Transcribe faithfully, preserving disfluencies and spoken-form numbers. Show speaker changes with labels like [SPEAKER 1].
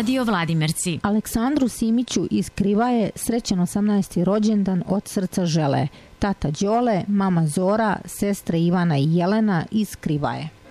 [SPEAKER 1] Radio Vladimirci.
[SPEAKER 2] Aleksandru Simiću iz Krivaje srećen osamnaesti rođendan od srca žele tata Đole, mama Zora, sestre Ivana i Jelena iz Krivaje.